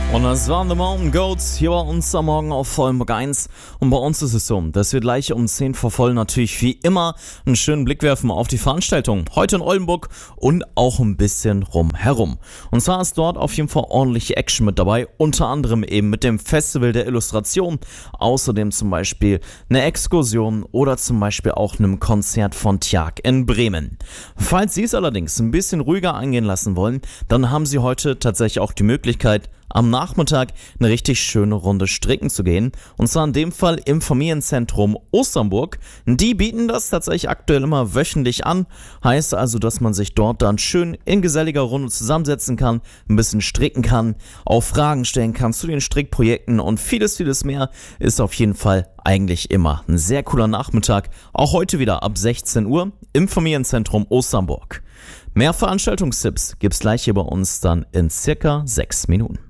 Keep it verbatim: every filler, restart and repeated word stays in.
Und das waren The Mountain Goats hier bei uns am Morgen auf Vollenburg eins. Und bei uns ist es so, dass wir gleich um zehn vor voll natürlich wie immer einen schönen Blick werfen auf die Veranstaltung. Heute in Oldenburg und auch ein bisschen rumherum. Und zwar ist dort auf jeden Fall ordentliche Action mit dabei. Unter anderem eben mit dem Festival der Illustration. Außerdem zum Beispiel eine Exkursion oder zum Beispiel auch einem Konzert von Tjag in Bremen. Falls Sie es allerdings ein bisschen ruhiger angehen lassen wollen, dann haben Sie heute tatsächlich auch die Möglichkeit, am Nachmittag eine richtig schöne Runde stricken zu gehen. Und zwar in dem Fall im Familienzentrum Osternburg. Die bieten das tatsächlich aktuell immer wöchentlich an. Heißt also, dass man sich dort dann schön in geselliger Runde zusammensetzen kann, ein bisschen stricken kann, auch Fragen stellen kann zu den Strickprojekten und vieles, vieles mehr. Ist auf jeden Fall eigentlich immer ein sehr cooler Nachmittag. Auch heute wieder ab sechzehn Uhr im Familienzentrum Osternburg. Mehr Veranstaltungstipps gibt's gleich hier bei uns dann in circa sechs Minuten.